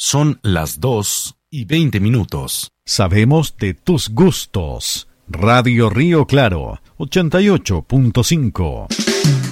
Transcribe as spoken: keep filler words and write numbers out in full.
Son las dos y veinte minutos. Sabemos de tus gustos. Radio Río Claro, ochenta y ocho punto cinco.